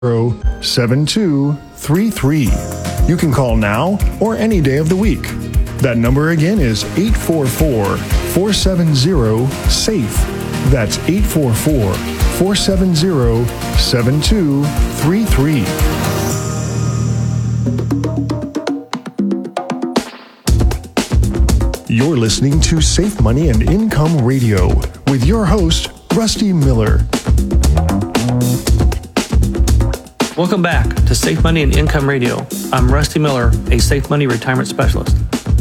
7233. You can call now or any day of the week. That number again is 844-470-SAFE. That's 844-470-7233. You're listening to Safe Money and Income Radio with your host, Rusty Miller. Welcome back to Safe Money and Income Radio. I'm Rusty Miller, a Safe Money Retirement Specialist.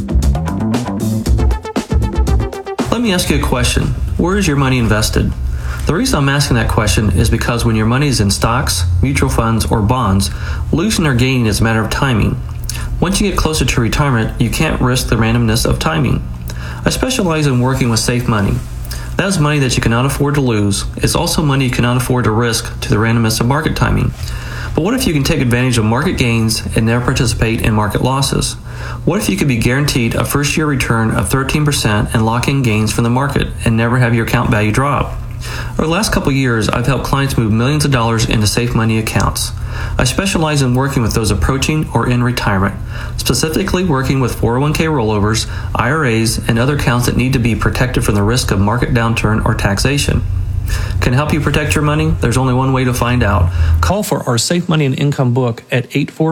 Let me ask you a question. Where is your money invested? The reason I'm asking that question is because when your money is in stocks, mutual funds, or bonds, losing or gaining is a matter of timing. Once you get closer to retirement, you can't risk the randomness of timing. I specialize in working with safe money. That is money that you cannot afford to lose. It's also money you cannot afford to risk to the randomness of market timing. But what if you can take advantage of market gains and never participate in market losses? What if you could be guaranteed a first-year return of 13% and lock in gains from the market and never have your account value drop? Over the last couple of years, I've helped clients move millions of dollars into safe money accounts. I specialize in working with those approaching or in retirement, specifically working with 401k rollovers, IRAs, and other accounts that need to be protected from the risk of market downturn or taxation. Can I help you protect your money? There's only one way to find out. Call for our Safe Money and Income book at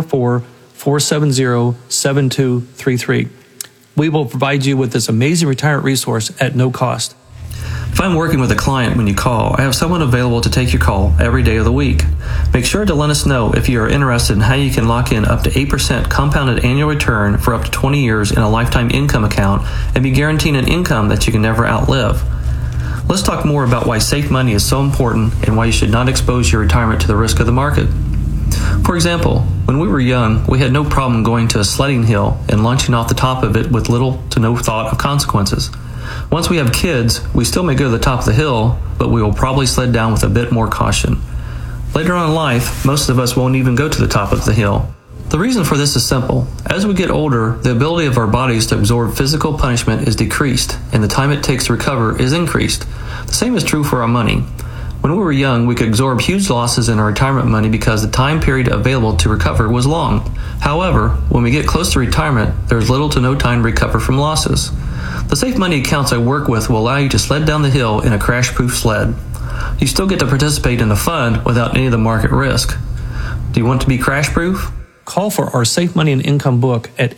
844-470-7233. We will provide you with this amazing retirement resource at no cost. If I'm working with a client when you call, I have someone available to take your call every day of the week. Make sure to let us know if you are interested in how you can lock in up to 8% compounded annual return for up to 20 years in a lifetime income account and be guaranteeing an income that you can never outlive. Let's talk more about why safe money is so important and why you should not expose your retirement to the risk of the market. For example, when we were young, we had no problem going to a sledding hill and launching off the top of it with little to no thought of consequences. Once we have kids, we still may go to the top of the hill, but we will probably sled down with a bit more caution. Later on in life, most of us won't even go to the top of the hill. The reason for this is simple. As we get older, the ability of our bodies to absorb physical punishment is decreased, and the time it takes to recover is increased. The same is true for our money. When we were young, we could absorb huge losses in our retirement money because the time period available to recover was long. However, when we get close to retirement, there's little to no time to recover from losses. The safe money accounts I work with will allow you to sled down the hill in a crash-proof sled. You still get to participate in the fun without any of the market risk. Do you want to be crash-proof? Call for our Safe Money and Income book at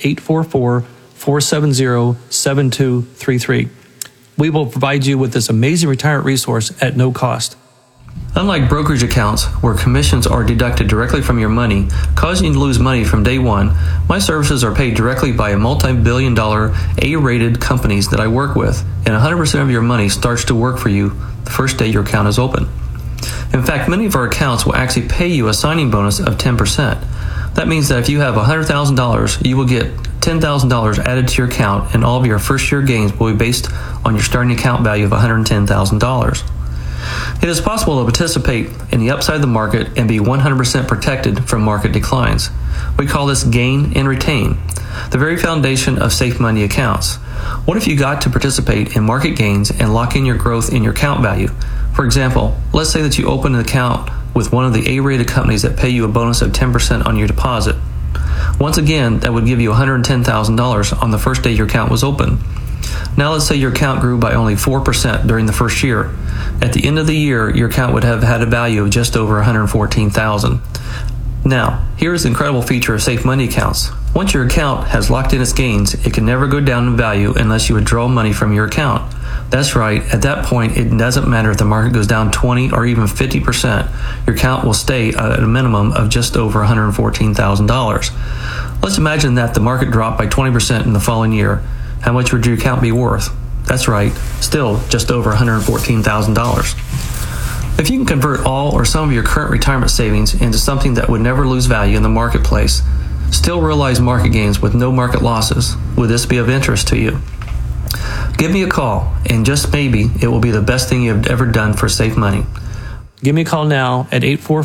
844-470-7233. We will provide you with this amazing retirement resource at no cost. Unlike brokerage accounts, where commissions are deducted directly from your money, causing you to lose money from day one, my services are paid directly by a multi-billion-dollar A-rated companies that I work with, and 100% of your money starts to work for you the first day your account is open. In fact, many of our accounts will actually pay you a signing bonus of 10%. That means that if you have $100,000, you will get $10,000 added to your account, and all of your first-year gains will be based on your starting account value of $110,000. It is possible to participate in the upside of the market and be 100% protected from market declines. We call this gain and retain, the very foundation of safe money accounts. What if you got to participate in market gains and lock in your growth in your account value? For example, let's say that you open an account with one of the A-rated companies that pay you a bonus of 10% on your deposit. Once again, that would give you $110,000 on the first day your account was open. Now let's say your account grew by only 4% during the first year. At the end of the year, your account would have had a value of just over $114,000. Now, here's the incredible feature of safe money accounts. Once your account has locked in its gains, it can never go down in value unless you withdraw money from your account. That's right, at that point, it doesn't matter if the market goes down 20 or even 50%. Your account will stay at a minimum of just over $114,000. Let's imagine that the market dropped by 20% in the following year. How much would your account be worth? That's right, still just over $114,000. If you can convert all or some of your current retirement savings into something that would never lose value in the marketplace, still realize market gains with no market losses, would this be of interest to you? Give me a call, and just maybe it will be the best thing you have ever done for safe money. Give me a call now at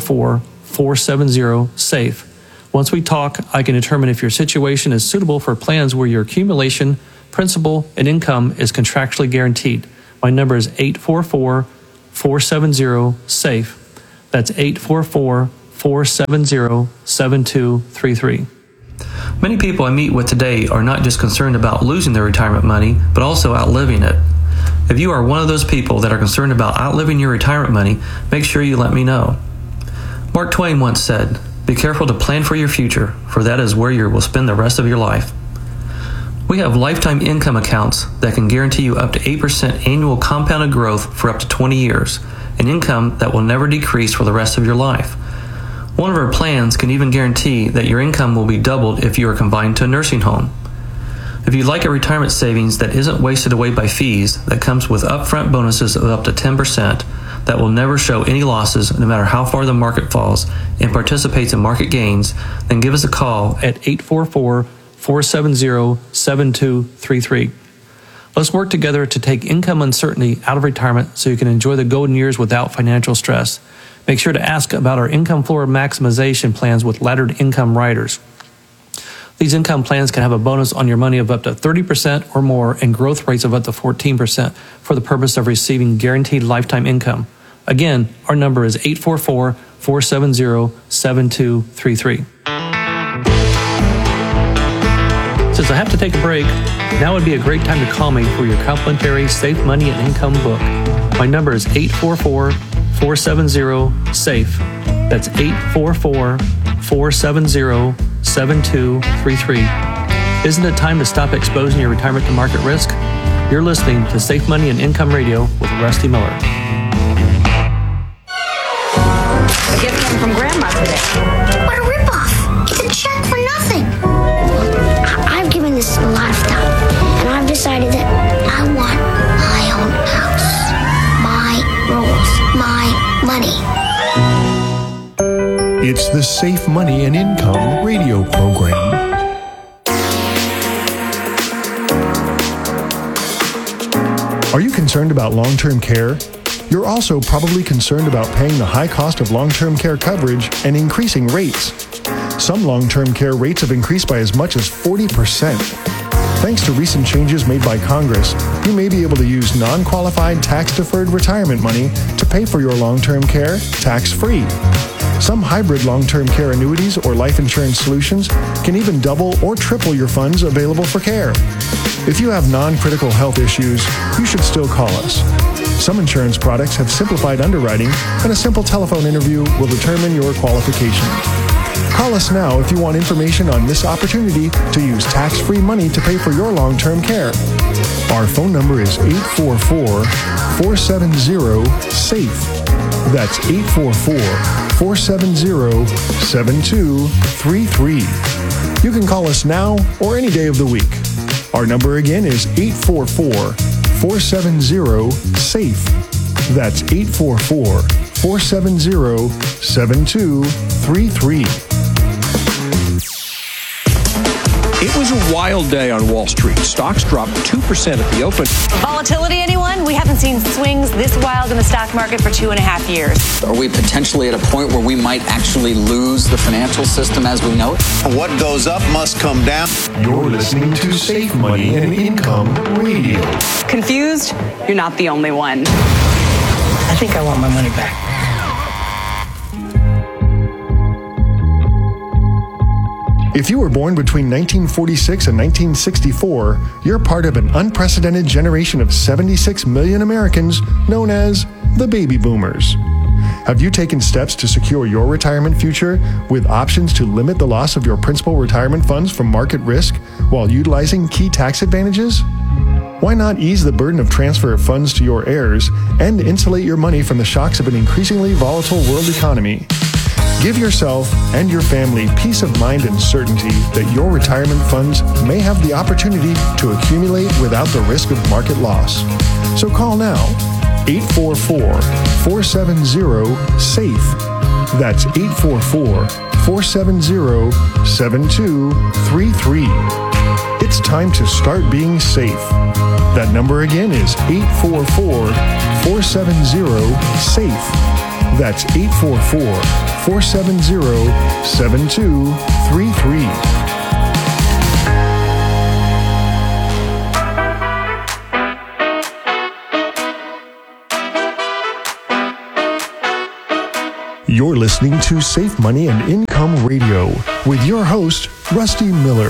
844-470-SAFE. Once we talk, I can determine if your situation is suitable for plans where your accumulation, principal, and income is contractually guaranteed. My number is 844-470-SAFE. That's 844-470-SAFE. 844-470-7233. Many people I meet with today are not just concerned about losing their retirement money, but also outliving it. If you are one of those people that are concerned about outliving your retirement money, make sure you let me know. Mark Twain once said, "Be careful to plan for your future, for that is where you will spend the rest of your life." We have lifetime income accounts that can guarantee you up to 8% annual compounded growth for up to 20 years, an income that will never decrease for the rest of your life. One of our plans can even guarantee that your income will be doubled if you are confined to a nursing home. If you'd like a retirement savings that isn't wasted away by fees, that comes with upfront bonuses of up to 10%, that will never show any losses no matter how far the market falls, and participates in market gains, then give us a call at 844-470-7233. Let's work together to take income uncertainty out of retirement so you can enjoy the golden years without financial stress. Make sure to ask about our income floor maximization plans with laddered income riders. These income plans can have a bonus on your money of up to 30% or more and growth rates of up to 14% for the purpose of receiving guaranteed lifetime income. Again, our number is 844-470-7233. Since I have to take a break, now would be a great time to call me for your complimentary Safe Money and Income book. My number is 844-470-SAFE. That's 844-470-7233. Isn't it time to stop exposing your retirement to market risk? You're listening to Safe Money and Income Radio with Rusty Miller. A gift came from Grandma today. What a ripoff! It's a check for nothing. I've given this a lot of thought, and I've decided that I want my own house. My rules. My money. It's the Safe Money and Income radio program. Are you concerned about long-term care? You're also probably concerned about paying the high cost of long-term care coverage and increasing rates. Some long-term care rates have increased by as much as 40%. Thanks to recent changes made by Congress, you may be able to use non-qualified tax-deferred retirement money to pay for your long-term care tax-free. Some hybrid long-term care annuities or life insurance solutions can even double or triple your funds available for care. If you have non-critical health issues, you should still call us. Some insurance products have simplified underwriting, and a simple telephone interview will determine your qualification. Call us now if you want information on this opportunity to use tax-free money to pay for your long-term care. Our phone number is 844-470-SAFE. That's 844-470-7233. You can call us now or any day of the week. Our number again is 844-470-SAFE. That's 844-470-7233. It was a wild day on Wall Street. Stocks dropped 2% at the open. Volatility, anyone? We haven't seen swings this wild in the stock market for 2.5 years. Are we potentially at a point where we might actually lose the financial system as we know it? What goes up must come down. You're listening to Safe Money and Income Radio. Confused? You're not the only one. I think I want my money back. If you were born between 1946 and 1964, you're part of an unprecedented generation of 76 million Americans known as the baby boomers. Have you taken steps to secure your retirement future with options to limit the loss of your principal retirement funds from market risk while utilizing key tax advantages? Why not ease the burden of transfer of funds to your heirs and insulate your money from the shocks of an increasingly volatile world economy? Give yourself and your family peace of mind and certainty that your retirement funds may have the opportunity to accumulate without the risk of market loss. So call now, 844-470-SAFE. That's 844-470-7233. It's time to start being safe. That number again is 844-470-SAFE. That's 844-470-7233. You're listening to Safe Money and Income Radio with your host, Rusty Miller.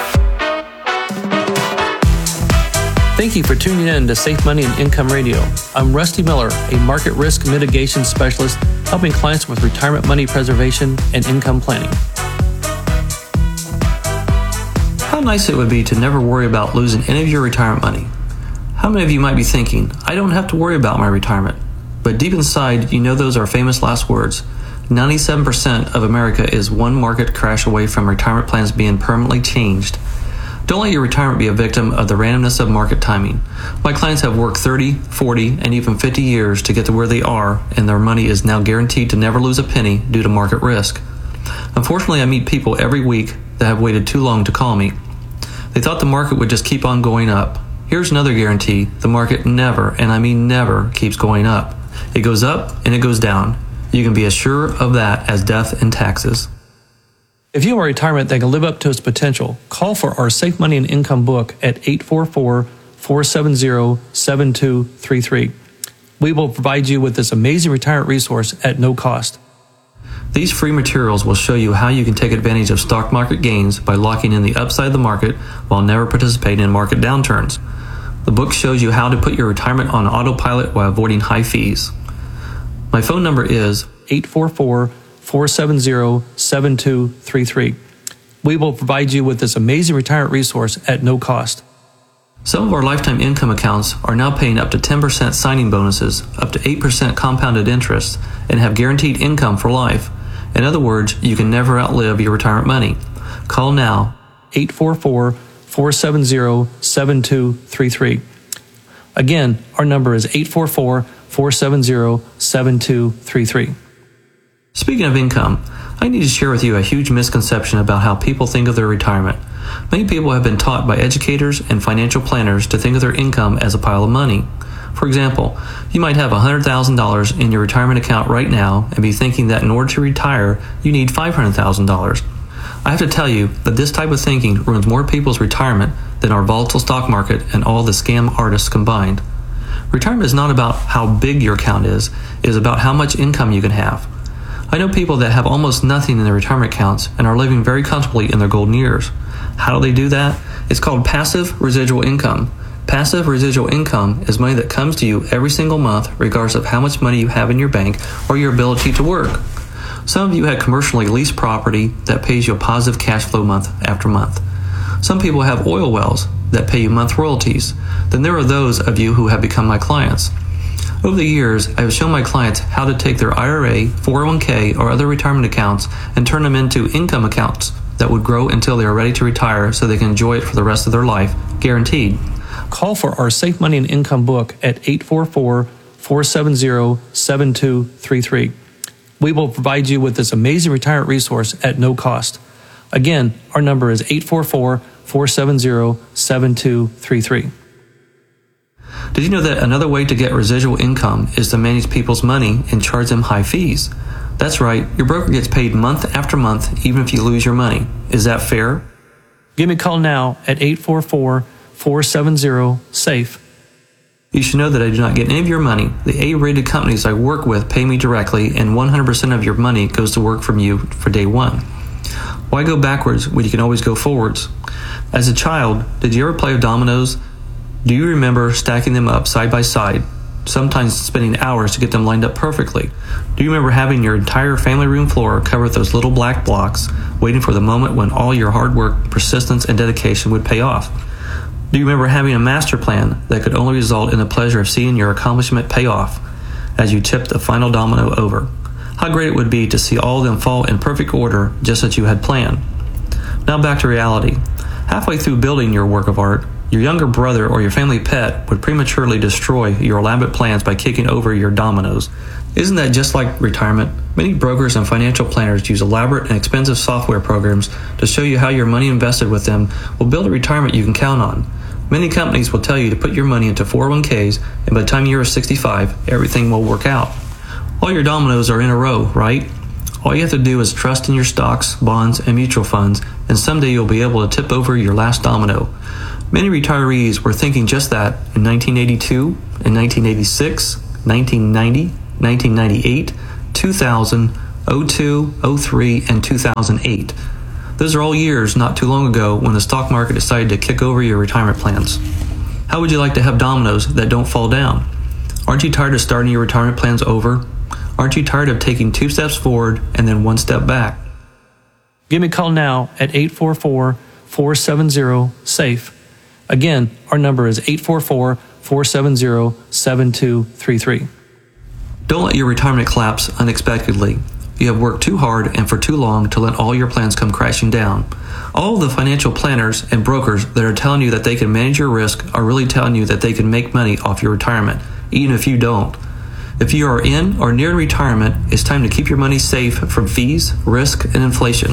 Thank you for tuning in to Safe Money and Income Radio. I'm Rusty Miller, a market risk mitigation specialist helping clients with retirement money preservation and income planning. How nice it would be to never worry about losing any of your retirement money. How many of you might be thinking, I don't have to worry about my retirement? But deep inside, you know those are famous last words. 97% of America is one market crash away from retirement plans being permanently changed. Don't let your retirement be a victim of the randomness of market timing. My clients have worked 30, 40, and even 50 years to get to where they are, and their money is now guaranteed to never lose a penny due to market risk. Unfortunately, I meet people every week that have waited too long to call me. They thought the market would just keep on going up. Here's another guarantee. The market never, and I mean never, keeps going up. It goes up and it goes down. You can be as sure of that as death and taxes. If you have a retirement that can live up to its potential, call for our Safe Money and Income book at 844-470-7233. We will provide you with this amazing retirement resource at no cost. These free materials will show you how you can take advantage of stock market gains by locking in the upside of the market while never participating in market downturns. The book shows you how to put your retirement on autopilot while avoiding high fees. My phone number is 844-470-7233. We will provide you with this amazing retirement resource at no cost. Some of our lifetime income accounts are now paying up to 10% signing bonuses, up to 8% compounded interest, and have guaranteed income for life. In other words, you can never outlive your retirement money. Call now, 844-470-7233. Again, our number is 844-470-7233. Speaking of income, I need to share with you a huge misconception about how people think of their retirement. Many people have been taught by educators and financial planners to think of their income as a pile of money. For example, you might have $100,000 in your retirement account right now and be thinking that in order to retire, you need $500,000. I have to tell you that this type of thinking ruins more people's retirement than our volatile stock market and all the scam artists combined. Retirement is not about how big your account is, it is about how much income you can have. I know people that have almost nothing in their retirement accounts and are living very comfortably in their golden years. How do they do that? It's called passive residual income. Passive residual income is money that comes to you every single month regardless of how much money you have in your bank or your ability to work. Some of you have commercially leased property that pays you a positive cash flow month after month. Some people have oil wells that pay you month royalties. Then there are those of you who have become my clients. Over the years, I have shown my clients how to take their IRA, 401k, or other retirement accounts and turn them into income accounts that would grow until they are ready to retire so they can enjoy it for the rest of their life, guaranteed. Call for our Safe Money and Income book at 844-470-7233. We will provide you with this amazing retirement resource at no cost. Again, our number is 844-470-7233. Did you know that another way to get residual income is to manage people's money and charge them high fees? That's right, your broker gets paid month after month even if you lose your money. Is that fair? Give me a call now at 844-470-SAFE. You should know that I do not get any of your money. The A-rated companies I work with pay me directly, and 100% of your money goes to work from you for day one. Why go backwards when you can always go forwards? As a child, did you ever play with dominoes? Do you remember stacking them up side by side, sometimes spending hours to get them lined up perfectly? Do you remember having your entire family room floor covered with those little black blocks, waiting for the moment when all your hard work, persistence, and dedication would pay off? Do you remember having a master plan that could only result in the pleasure of seeing your accomplishment pay off as you tipped the final domino over? How great it would be to see all of them fall in perfect order just as you had planned. Now back to reality. Halfway through building your work of art, your younger brother or your family pet would prematurely destroy your elaborate plans by kicking over your dominoes. Isn't that just like retirement? Many brokers and financial planners use elaborate and expensive software programs to show you how your money invested with them will build a retirement you can count on. Many companies will tell you to put your money into 401ks, and by the time you're 65, everything will work out. All your dominoes are in a row, right? All you have to do is trust in your stocks, bonds, and mutual funds, and someday you'll be able to tip over your last domino. Many retirees were thinking just that in 1982, in 1986, 1990, 1998, 2000, 2002, 2003, and 2008. Those are all years not too long ago when the stock market decided to kick over your retirement plans. How would you like to have dominoes that don't fall down? Aren't you tired of starting your retirement plans over? Aren't you tired of taking 2 steps forward and then 1 step back? Give me a call now at 844-470-SAFE. Again, our number is 844-470-7233. Don't let your retirement collapse unexpectedly. You have worked too hard and for too long to let all your plans come crashing down. All of the financial planners and brokers that are telling you that they can manage your risk are really telling you that they can make money off your retirement, even if you don't. If you are in or near retirement, it's time to keep your money safe from fees, risk, and inflation.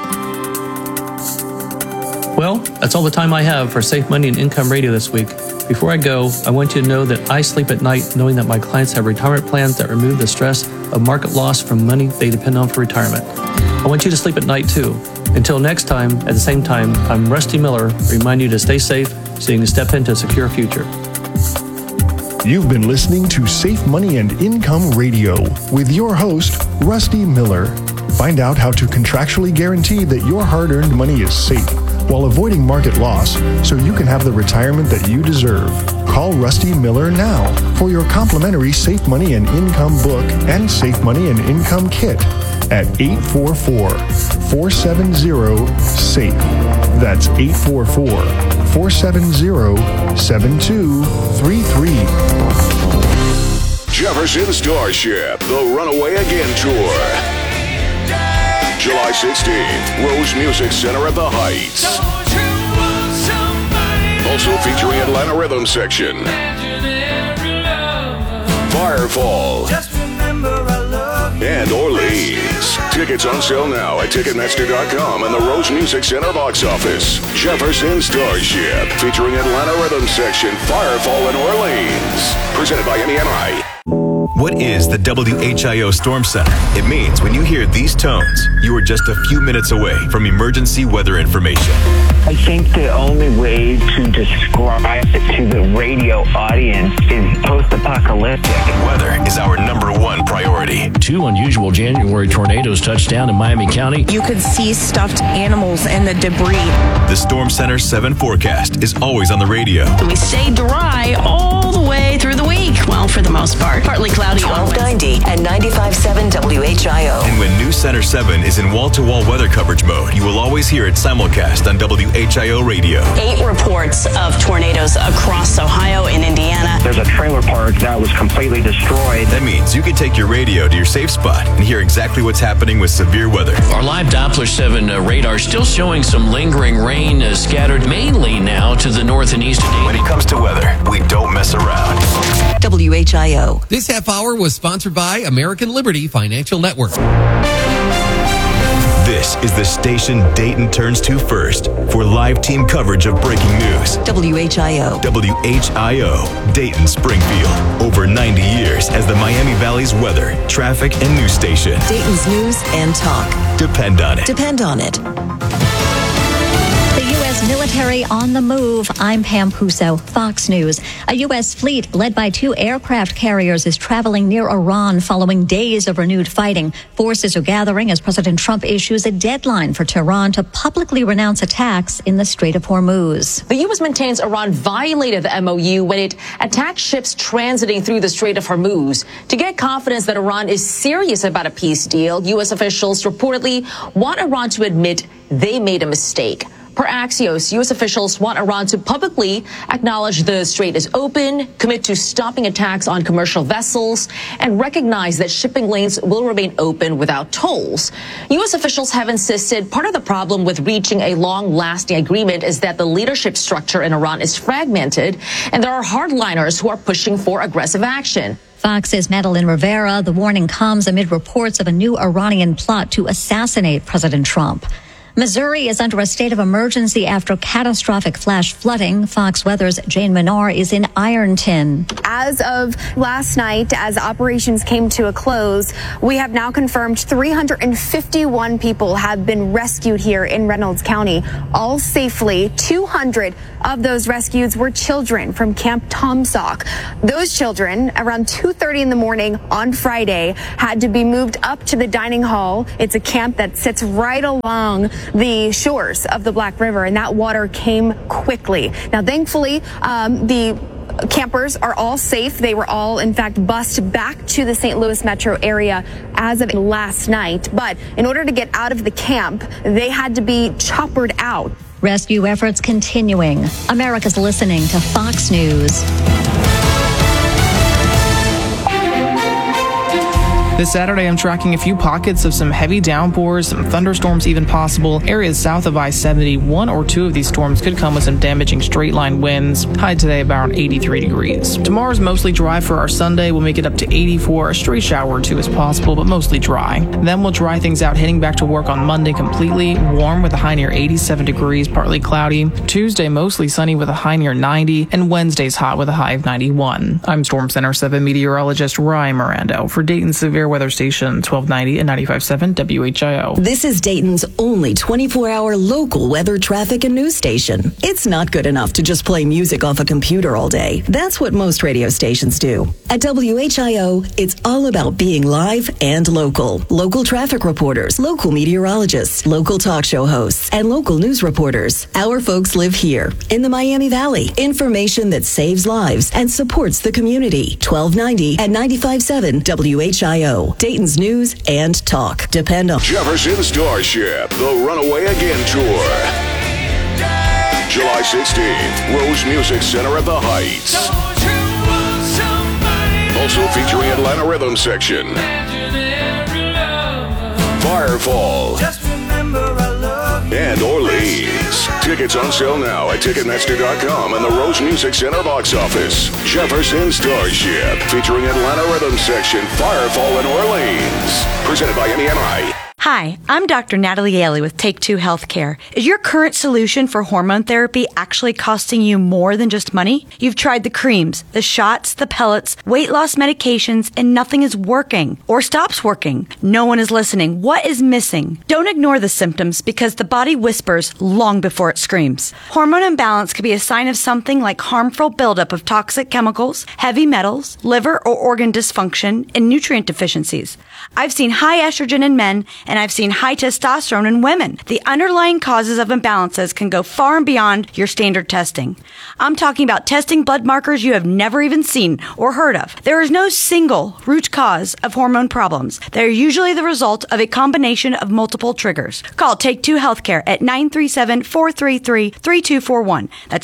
Well, that's all the time I have for Safe Money and Income Radio this week. Before I go, I want you to know that I sleep at night knowing that my clients have retirement plans that remove the stress of market loss from money they depend on for retirement. I want you to sleep at night too. Until next time, at the same time, I'm Rusty Miller, reminding you to stay safe so you can step into a secure future. You've been listening to Safe Money and Income Radio with your host, Rusty Miller. Find out how to contractually guarantee that your hard-earned money is safe while avoiding market loss so you can have the retirement that you deserve. Call Rusty Miller now for your complimentary Safe Money and Income book and Safe Money and Income kit at 844-470-SAFE. That's 844-470-7233. Jefferson Starship, the Runaway Again Tour. July 16th, Rose Music Center at the Heights. Also featuring Atlanta Rhythm Section, Firefall, and Orleans. Tickets on sale now at Ticketmaster.com and the Rose Music Center box office. Jefferson Starship, featuring Atlanta Rhythm Section, Firefall, and Orleans. Presented by MEMI. What is the WHIO Storm Center? It means when you hear these tones, you are just a few minutes away from emergency weather information. I think the only way to describe it to the radio audience is post-apocalyptic. Weather is our #1 priority. 2 unusual January tornadoes touched down in Miami County. You could see stuffed animals and the debris. The Storm Center 7 forecast is always on the radio. We stay dry all the way through the week. Well, for the most part. Partly cloudy. 1290 and 95.7 WHIO. And when News Center 7 is in wall-to-wall weather coverage mode, you will always hear it simulcast on WHIO radio. 8 reports of tornadoes across Ohio and Indiana. There's a trailer park that was completely destroyed. That means you can take your radio to your safe spot and hear exactly what's happening with severe weather. Our live Doppler 7 radar still showing some lingering rain scattered mainly now to the north and east. When it comes to weather, we don't mess around. WHIO. This half hour was sponsored by American Liberty Financial Network. This is the station Dayton turns to first for live team coverage of breaking news. WHIO. WHIO, Dayton, Springfield. Over 90 years as the Miami Valley's weather, traffic, and news station. Dayton's news and talk. Depend on it. Depend on it. The U.S. military on the move. I'm Pam Puso, Fox News. A U.S. fleet led by 2 aircraft carriers is traveling near Iran following days of renewed fighting. Forces are gathering as President Trump issues a deadline for Tehran to publicly renounce attacks in the Strait of Hormuz. The U.S. maintains Iran violated the MOU when it attacked ships transiting through the Strait of Hormuz. To get confidence that Iran is serious about a peace deal, U.S. officials reportedly want Iran to admit they made a mistake. Per Axios, U.S. officials want Iran to publicly acknowledge the strait is open, commit to stopping attacks on commercial vessels, and recognize that shipping lanes will remain open without tolls. U.S. officials have insisted part of the problem with reaching a long-lasting agreement is that the leadership structure in Iran is fragmented, and there are hardliners who are pushing for aggressive action. Fox's Madeline Rivera. The warning comes amid reports of a new Iranian plot to assassinate President Trump. Missouri is under a state of emergency after catastrophic flash flooding. Fox Weather's Jane Menard is in Ironton. As of last night, as operations came to a close, we have now confirmed 351 people have been rescued here in Reynolds County, all safely. 200 of those rescues were children from Camp Tomsock. Those children, around 2:30 in the morning on Friday, had to be moved up to the dining hall. It's a camp that sits right along the shores of the Black River, and that water came quickly. Now, thankfully, the campers are all safe. They were all, in fact, bused back to the St. Louis metro area as of last night. But in order to get out of the camp, they had to be choppered out. Rescue efforts continuing. America's listening to Fox News. This Saturday, I'm tracking a few pockets of some heavy downpours, some thunderstorms even possible. Areas south of I-70, one or two of these storms could come with some damaging straight-line winds. High today about 83 degrees. Tomorrow's mostly dry for our Sunday. We'll make it up to 84. A stray shower or two is possible, but mostly dry. Then we'll dry things out, heading back to work on Monday completely warm with a high near 87 degrees, partly cloudy. Tuesday, mostly sunny with a high near 90, and Wednesday's hot with a high of 91. I'm Storm Center 7 meteorologist Ryan Mirando for Dayton Severe Weather Station 1290 and 95.7 WHIO. This is Dayton's only 24-hour local weather, traffic, and news station. It's not good enough to just play music off a computer all day. That's what most radio stations do. At WHIO, it's all about being live and local. Local traffic reporters, local meteorologists, local talk show hosts, and local news reporters. Our folks live here in the Miami Valley. Information that saves lives and supports the community. 1290 and 95.7 WHIO. Dayton's news and talk. Depend on Jefferson Starship, the Runaway Again Tour. July 16th, Rose Music Center at the Heights. Also featuring Atlanta Rhythm Section. Firefall. And Orleans. Tickets on sale now at Ticketmaster.com and the Rose Music Center box office. Jefferson Starship, featuring Atlanta Rhythm Section, Firefall, and Orleans. Presented by MEMI. Hi, I'm Dr. Natalie Yaley with Take Two Healthcare. Is your current solution for hormone therapy actually costing you more than just money? You've tried the creams, the shots, the pellets, weight loss medications, and nothing is working or stops working. No one is listening. What is missing? Don't ignore the symptoms because the body whispers long before it screams. Hormone imbalance could be a sign of something like harmful buildup of toxic chemicals, heavy metals, liver or organ dysfunction, and nutrient deficiencies. I've seen high estrogen in men, and I've seen high testosterone in women. The underlying causes of imbalances can go far and beyond your standard testing. I'm talking about testing blood markers you have never even seen or heard of. There is no single root cause of hormone problems. They're usually the result of a combination of multiple triggers. Call Take Two Healthcare at 937-433-3241. That's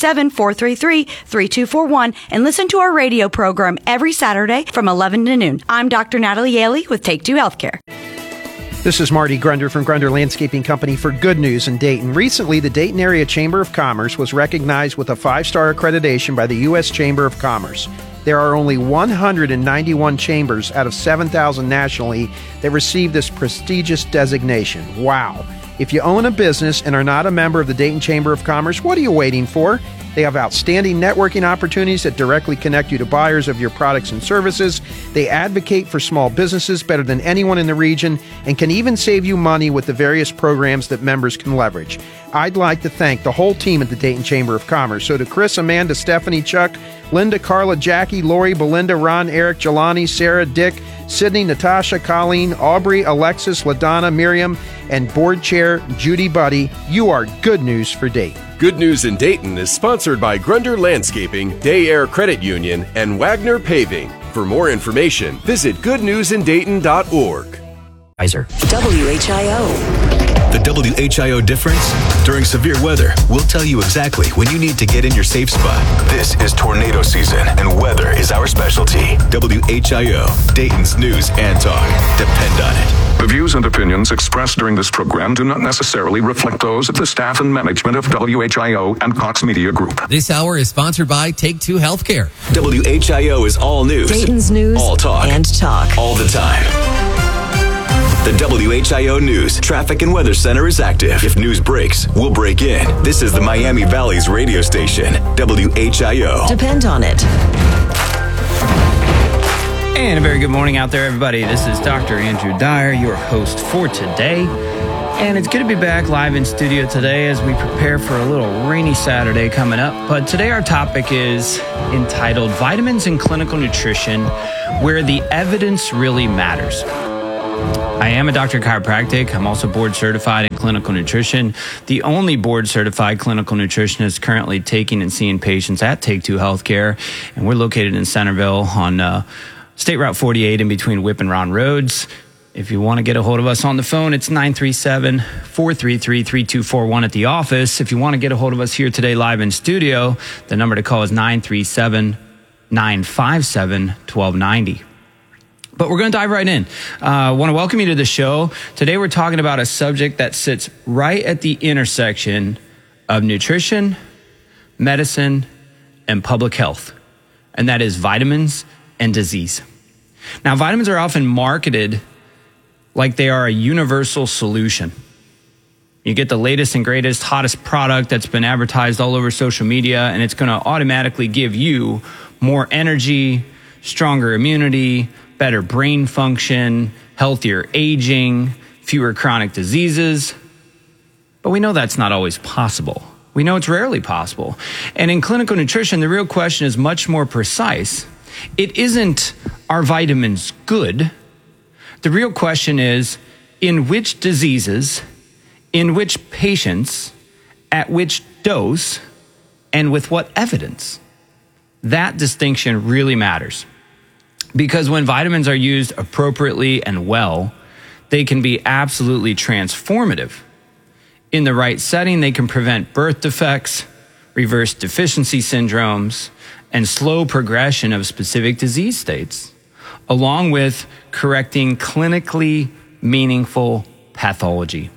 937-433-3241, and listen to our radio program every Saturday from 11 to noon. I'm Dr. Natalie Yaley with Take Two Healthcare. This is Marty Grunder from Grunder Landscaping Company for Good News in Dayton. Recently, the Dayton Area Chamber of Commerce was recognized with a 5-star accreditation by the U.S. Chamber of Commerce. There are only 191 chambers out of 7,000 nationally that receive this prestigious designation. Wow. If you own a business and are not a member of the Dayton Chamber of Commerce, what are you waiting for? They have outstanding networking opportunities that directly connect you to buyers of your products and services. They advocate for small businesses better than anyone in the region and can even save you money with the various programs that members can leverage. I'd like to thank the whole team at the Dayton Chamber of Commerce. So to Chris, Amanda, Stephanie, Chuck, Linda, Carla, Jackie, Lori, Belinda, Ron, Eric, Jelani, Sarah, Dick, Sydney, Natasha, Colleen, Aubrey, Alexis, LaDonna, Miriam, and Board Chair Judy Buddy, you are good news for Dayton. Good News in Dayton is sponsored by Grunder Landscaping, Day Air Credit Union, and Wagner Paving. For more information, visit goodnewsindayton.org. WHIO. The WHIO difference? During severe weather, we'll tell you exactly when you need to get in your safe spot. This is tornado season, and weather is our specialty. WHIO, Dayton's news and talk. Depend on it. The views and opinions expressed during this program do not necessarily reflect those of the staff and management of WHIO and Cox Media Group. This hour is sponsored by Take Two Healthcare. WHIO is all news. Dayton's news all talk. And talk. All the time. The WHIO News Traffic and Weather Center is active. If news breaks, we'll break in. This is the Miami Valley's radio station, WHIO. Depend on it. And a very good morning out there, everybody. This is Dr. Andrew Dyer, your host for today. And it's good to be back live in studio today as we prepare for a little rainy Saturday coming up. But today our topic is entitled Vitamins in Clinical Nutrition, Where the Evidence Really Matters. I am a doctor of chiropractic. I'm also board certified in clinical nutrition. The only board certified clinical nutritionist currently taking and seeing patients at Take Two Healthcare. And we're located in Centerville on State Route 48 in between Whip and Ron Roads. If you want to get a hold of us on the phone, it's 937-433-3241 at the office. If you want to get a hold of us here today live in studio, the number to call is 937-957-1290. But we're going to dive right in. I want to welcome you to the show. Today we're talking about a subject that sits right at the intersection of nutrition, medicine, and public health, and that is vitamins and disease. Now, vitamins are often marketed like they are a universal solution. You get the latest and greatest, hottest product that's been advertised all over social media, and it's going to automatically give you more energy, stronger immunity, better brain function, healthier aging, fewer chronic diseases. But we know that's not always possible. We know it's rarely possible. And in clinical nutrition, the real question is much more precise. It isn't, are vitamins good? The real question is, in which diseases, in which patients, at which dose, and with what evidence? That distinction really matters. Because when vitamins are used appropriately and well, they can be absolutely transformative. In the right setting, they can prevent birth defects, reverse deficiency syndromes, and slow progression of specific disease states, along with correcting clinically meaningful pathology.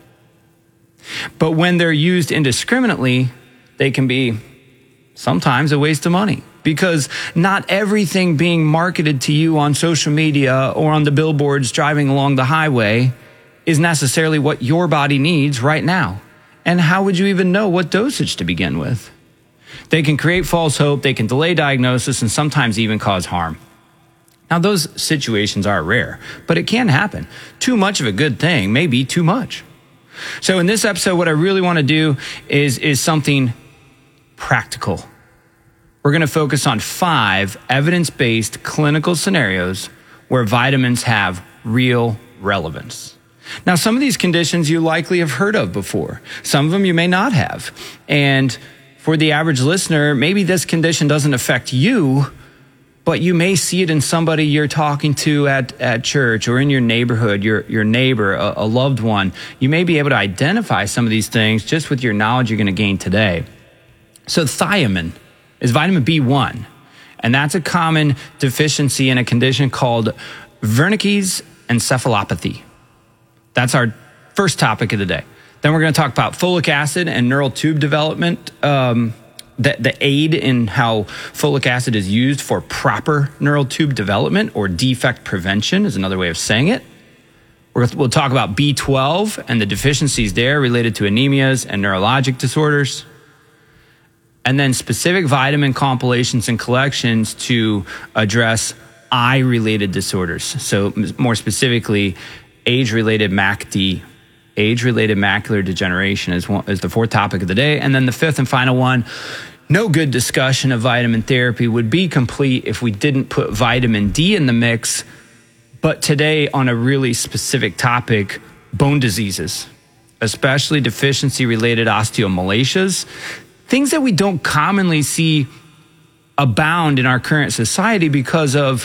But when they're used indiscriminately, they can be sometimes a waste of money, because not everything being marketed to you on social media or on the billboards driving along the highway is necessarily what your body needs right now. And how would you even know what dosage to begin with? They can create false hope, they can delay diagnosis, and sometimes even cause harm. Now, those situations are rare, but it can happen. Too much of a good thing may be too much. So in this episode, what I really want to do is something practical. We're going to focus on 5 evidence-based clinical scenarios where vitamins have real relevance. Now, some of these conditions you likely have heard of before. Some of them you may not have. And for the average listener, maybe this condition doesn't affect you, but you may see it in somebody you're talking to at church or in your neighborhood, your neighbor, a loved one. You may be able to identify some of these things just with your knowledge you're going to gain today. So thiamine is vitamin B1, and that's a common deficiency in a condition called Wernicke's encephalopathy. That's our first topic of the day. Then we're going to talk about folic acid and neural tube development, the aid in how folic acid is used for proper neural tube development, or defect prevention is another way of saying it. We'll talk about B12 and the deficiencies there related to anemias and neurologic disorders. And then specific vitamin compilations and collections to address eye-related disorders. So more specifically, age-related MACD. Age-related macular degeneration is the 4th topic of the day. And then the 5th and final one, no good discussion of vitamin therapy would be complete if we didn't put vitamin D in the mix. But today, on a really specific topic, bone diseases, especially deficiency-related osteomalicias, things that we don't commonly see abound in our current society because of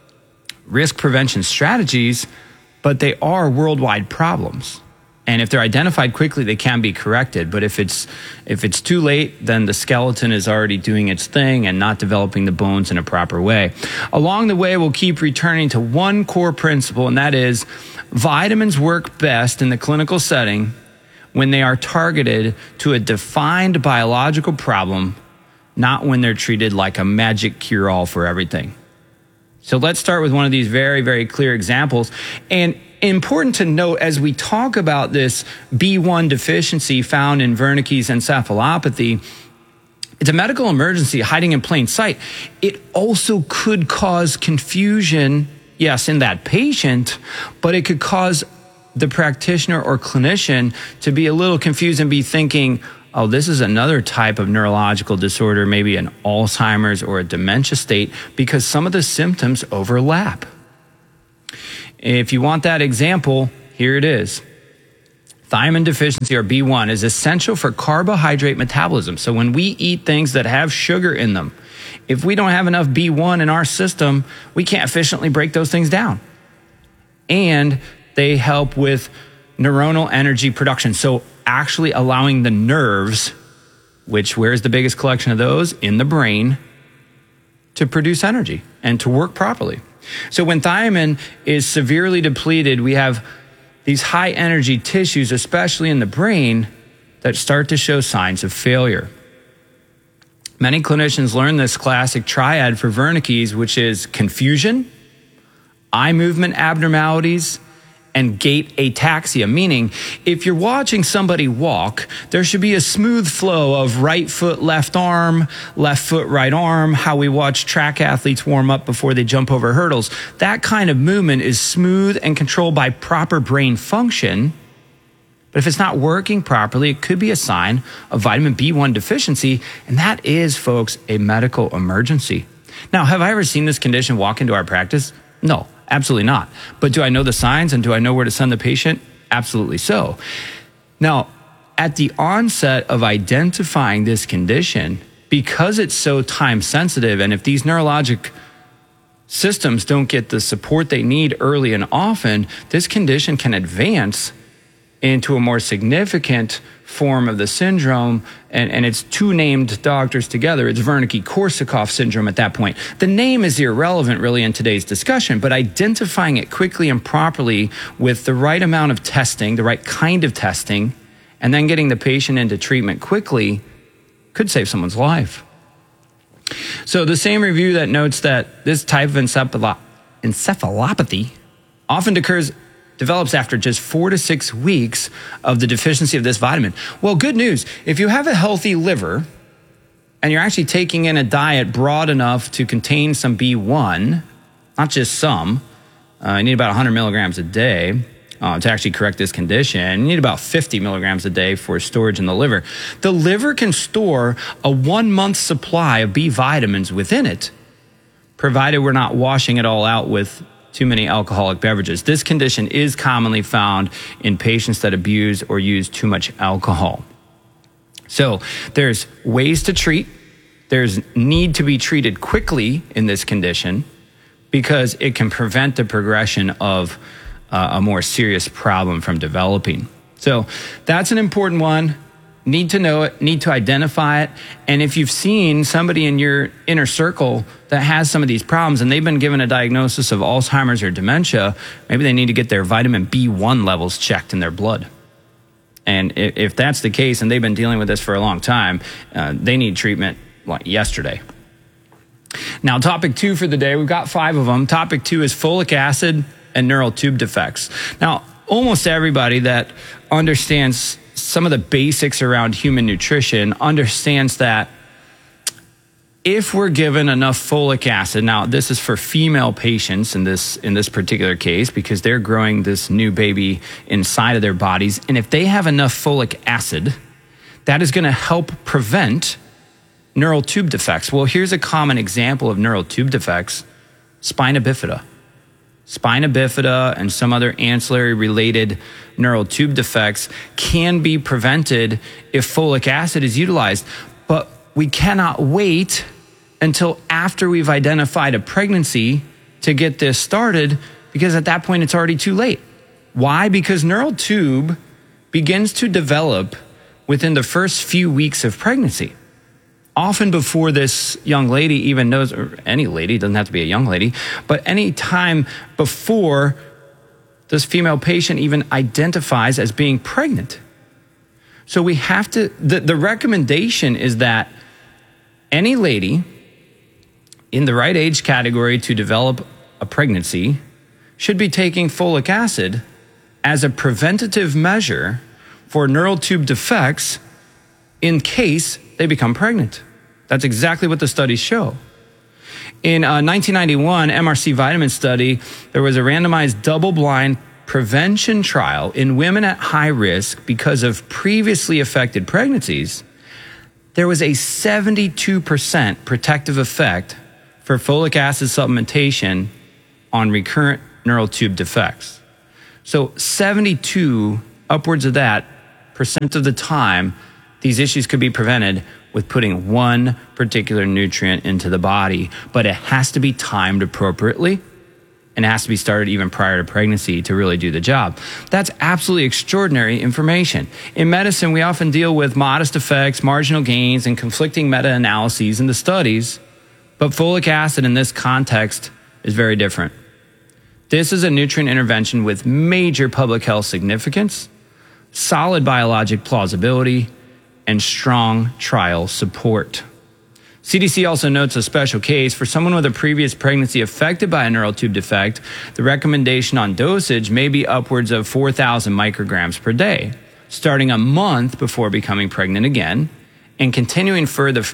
risk prevention strategies, but they are worldwide problems. And if they're identified quickly, they can be corrected. But if it's too late, then the skeleton is already doing its thing and not developing the bones in a proper way. Along the way, we'll keep returning to one core principle, and that is vitamins work best in the clinical setting when they are targeted to a defined biological problem, not when they're treated like a magic cure-all for everything. So let's start with one of these very, very clear examples. And important to note as we talk about this B1 deficiency found in Wernicke's encephalopathy, it's a medical emergency hiding in plain sight. It also could cause confusion, yes, in that patient, but it could cause the practitioner or clinician to be a little confused and be thinking, oh, this is another type of neurological disorder, maybe an Alzheimer's or a dementia state, because some of the symptoms overlap. If you want that example, here it is. Thiamine deficiency, or B1, is essential for carbohydrate metabolism. So when we eat things that have sugar in them, if we don't have enough B1 in our system, we can't efficiently break those things down. And they help with neuronal energy production. So actually allowing the nerves, where's the biggest collection of those? In the brain, to produce energy and to work properly. So when thiamine is severely depleted, we have these high energy tissues, especially in the brain, that start to show signs of failure. Many clinicians learn this classic triad for Wernicke's, which is confusion, eye movement abnormalities, and gait ataxia, meaning if you're watching somebody walk, there should be a smooth flow of right foot, left foot, right arm, how we watch track athletes warm up before they jump over hurdles. That kind of movement is smooth and controlled by proper brain function. But if it's not working properly, it could be a sign of vitamin B1 deficiency, and that is, folks, a medical emergency. Now, have I ever seen this condition walk into our practice? No. Absolutely not. But do I know the signs and do I know where to send the patient? Absolutely so. Now, at the onset of identifying this condition, because it's so time sensitive, and if these neurologic systems don't get the support they need early and often, this condition can advance into a more significant form of the syndrome, and it's two named doctors together. It's Wernicke-Korsakoff syndrome at that point. The name is irrelevant really in today's discussion, but identifying it quickly and properly with the right amount of testing, the right kind of testing, and then getting the patient into treatment quickly could save someone's life. So the same review that notes that this type of encephalopathy often develops after just 4 to 6 weeks of the deficiency of this vitamin. Well, good news. If you have a healthy liver and you're actually taking in a diet broad enough to contain some B1, not just some, you need about 100 milligrams a day to actually correct this condition. You need about 50 milligrams a day for storage in the liver. The liver can store a 1-month supply of B vitamins within it, provided we're not washing it all out with too many alcoholic beverages. This condition is commonly found in patients that abuse or use too much alcohol. So there's ways to treat. There's need to be treated quickly in this condition because it can prevent the progression of a more serious problem from developing. So that's an important one. Need to know it, need to identify it. And if you've seen somebody in your inner circle that has some of these problems and they've been given a diagnosis of Alzheimer's or dementia, maybe they need to get their vitamin B1 levels checked in their blood. And if that's the case and they've been dealing with this for a long time, they need treatment like yesterday. Now, topic 2 for the day, we've got 5 of them. Topic 2 is folic acid and neural tube defects. Now, almost everybody that understands some of the basics around human nutrition understands that if we're given enough folic acid, now this is for female patients in this particular case because they're growing this new baby inside of their bodies, and if they have enough folic acid, that is going to help prevent neural tube defects. Well, here's a common example of neural tube defects: spina bifida. Spina bifida and some other ancillary related neural tube defects can be prevented if folic acid is utilized. But we cannot wait until after we've identified a pregnancy to get this started, because at that point it's already too late. Why? Because neural tube begins to develop within the first few weeks of pregnancy. Often before this young lady even knows, or any lady, doesn't have to be a young lady, but any time before this female patient even identifies as being pregnant. So we have to, the recommendation is that any lady in the right age category to develop a pregnancy should be taking folic acid as a preventative measure for neural tube defects in case they become pregnant. That's exactly what the studies show. In a 1991 MRC vitamin study, there was a randomized double-blind prevention trial in women at high risk because of previously affected pregnancies. There was a 72% protective effect for folic acid supplementation on recurrent neural tube defects. So 72, upwards of that, % of the time, these issues could be prevented with putting one particular nutrient into the body. But it has to be timed appropriately, and it has to be started even prior to pregnancy to really do the job. That's absolutely extraordinary information. In medicine, we often deal with modest effects, marginal gains, and conflicting meta-analyses in the studies. But folic acid in this context is very different. This is a nutrient intervention with major public health significance, solid biologic plausibility, and strong trial support. CDC also notes a special case for someone with a previous pregnancy affected by a neural tube defect. The recommendation on dosage may be upwards of 4,000 micrograms per day, starting a month before becoming pregnant again, and continuing for the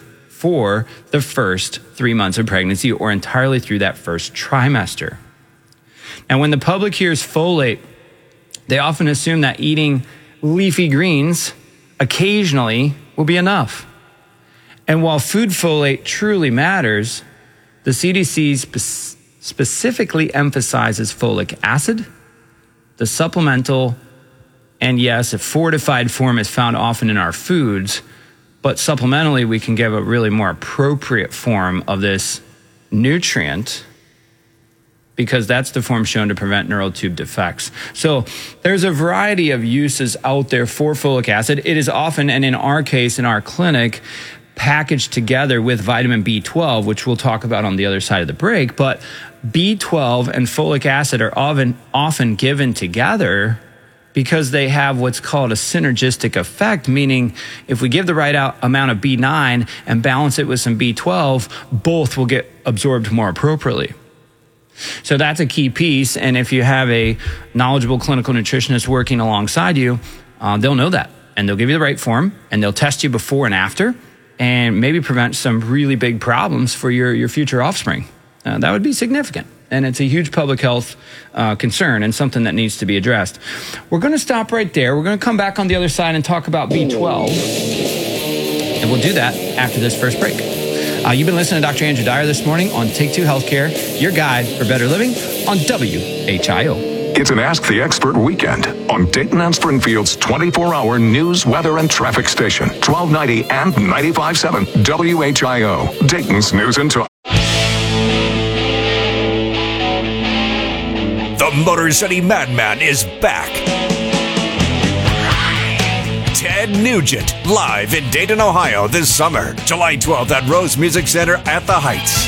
first 3 months of pregnancy or entirely through that first trimester. Now, when the public hears folate, they often assume that eating leafy greens occasionally will be enough. And while food folate truly matters, the CDC specifically emphasizes folic acid, the supplemental, and yes, a fortified form is found often in our foods, but supplementally we can give a really more appropriate form of this nutrient because that's the form shown to prevent neural tube defects. So there's a variety of uses out there for folic acid. It is often, and in our case, in our clinic, packaged together with vitamin B12, which we'll talk about on the other side of the break. But B12 and folic acid are often given together because they have what's called a synergistic effect, meaning if we give the right amount of B9 and balance it with some B12, both will get absorbed more appropriately. So that's a key piece, and if you have a knowledgeable clinical nutritionist working alongside you, they'll know that, and they'll give you the right form, and they'll test you before and after, and maybe prevent some really big problems for your future offspring. That would be significant, and it's a huge public health concern and something that needs to be addressed. We're going to stop right there. We're going to come back on the other side and talk about B12, and we'll do that after this first break. You've been listening to Dr. Andrew Dyer this morning on Take Two Healthcare, your guide for better living on WHIO. It's an Ask the Expert weekend on Dayton and Springfield's 24-hour news, weather, and traffic station, 1290 and 95.7 WHIO, Dayton's News and Talk. The Motor City Madman is back. Ted Nugent, live in Dayton, Ohio this summer, July 12th at Rose Music Center at the Heights.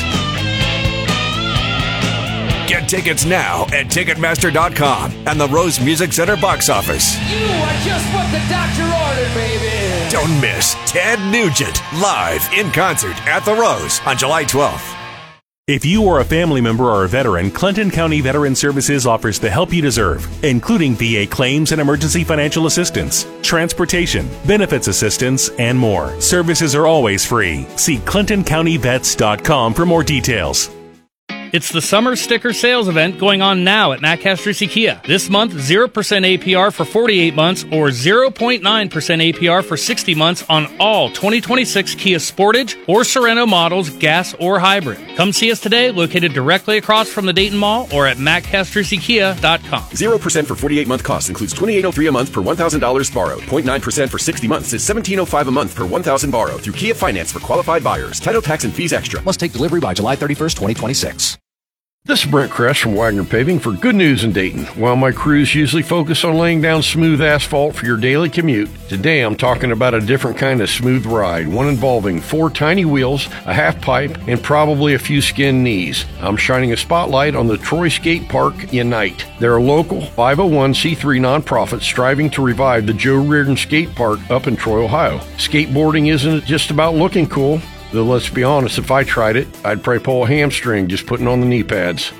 Get tickets now at Ticketmaster.com and the Rose Music Center box office. You are just what the doctor ordered, baby. Don't miss Ted Nugent, live in concert at the Rose on July 12th. If you or a family member are a veteran, Clinton County Veteran Services offers the help you deserve, including VA claims and emergency financial assistance, transportation, benefits assistance, and more. Services are always free. See ClintonCountyVets.com for more details. It's the summer sticker sales event going on now at Matt Castrisi Kia. This month, 0% APR for 48 months or 0.9% APR for 60 months on all 2026 Kia Sportage or Sorento models, gas or hybrid. Come see us today, located directly across from the Dayton Mall or at mattcastrisikia.com. 0% for 48-month cost includes $2,803 a month per $1,000 borrowed. 0.9% for 60 months is $1,705 a month per $1,000 borrowed through Kia Finance for qualified buyers. Title, tax, and fees extra. Must take delivery by July 31st, 2026. This is Brent Kress from Wagner Paving for Good News in Dayton. While my crews usually focus on laying down smooth asphalt for your daily commute, today I'm talking about a different kind of smooth ride, one involving 4 tiny wheels, a half pipe, and probably a few skinned knees. I'm shining a spotlight on the Troy Skate Park Unite. They're a local 501c3 nonprofit striving to revive the Joe Reardon Skate Park up in Troy, Ohio. Skateboarding isn't just about looking cool. Though let's be honest, if I tried it, I'd probably pull a hamstring just putting on the knee pads.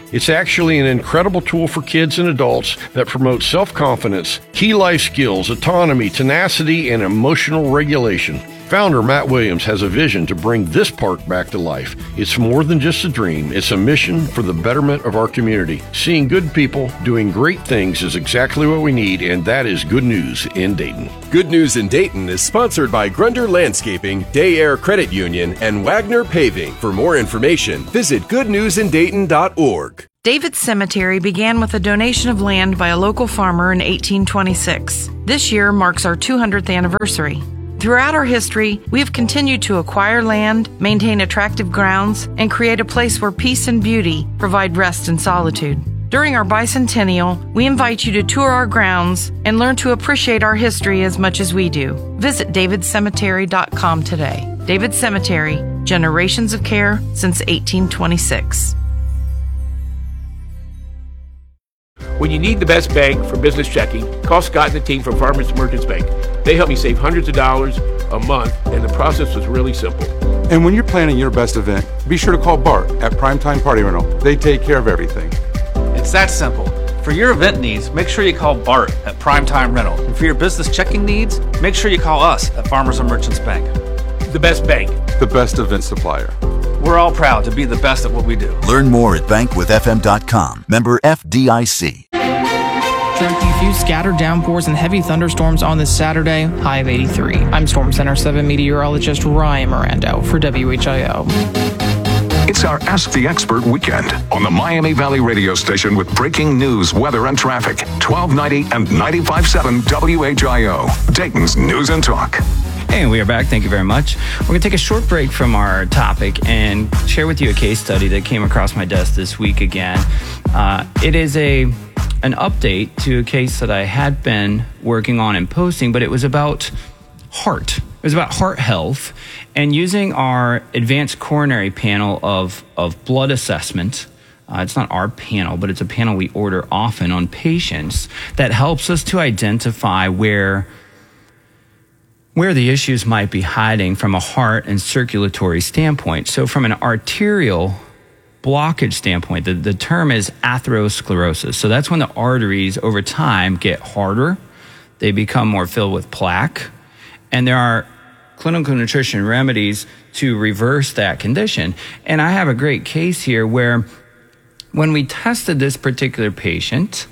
It's actually an incredible tool for kids and adults that promotes self-confidence, key life skills, autonomy, tenacity, and emotional regulation. Founder Matt Williams has a vision to bring this park back to life. It's more than just a dream. It's a mission for the betterment of our community. Seeing good people doing great things is exactly what we need, and that is good news in Dayton. Good News in Dayton is sponsored by Grunder Landscaping, Day Air Credit Union, and Wagner Paving. For more information, visit goodnewsindayton.org. David's Cemetery began with a donation of land by a local farmer in 1826. This year marks our 200th anniversary. Throughout our history, we have continued to acquire land, maintain attractive grounds, and create a place where peace and beauty provide rest and solitude. During our bicentennial, we invite you to tour our grounds and learn to appreciate our history as much as we do. Visit davidcemetery.com today. David Cemetery, generations of care since 1826. When you need the best bank for business checking, call Scott and the team from Farmers Merchants Bank. They helped me save hundreds of dollars a month, and the process was really simple. And when you're planning your best event, be sure to call Bart at Primetime Party Rental. They take care of everything. It's that simple. For your event needs, make sure you call Bart at Primetime Rental. And for your business checking needs, make sure you call us at Farmers and Merchants Bank. The best bank. The best event supplier. We're all proud to be the best at what we do. Learn more at bankwithfm.com. Member FDIC. Tracking a few scattered downpours and heavy thunderstorms on this Saturday, high of 83. I'm Storm Center 7 meteorologist Ryan Mirando for WHIO. It's our Ask the Expert weekend on the Miami Valley radio station with breaking news, weather, and traffic. 1290 and 95.7 WHIO, Dayton's News and Talk. Hey, we are back. Thank you very much. We're going to take a short break from our topic and share with you a case study that came across my desk this week again. It is an update to a case that I had been working on and posting, but it was about heart. It was about heart health and using our advanced coronary panel of blood assessment. It's not our panel, but it's a panel we order often on patients that helps us to identify where the issues might be hiding from a heart and circulatory standpoint. So from an arterial blockage standpoint, the term is atherosclerosis. So that's when the arteries over time get harder, they become more filled with plaque, and there are clinical nutrition remedies to reverse that condition. And I have a great case here where when we tested this particular patient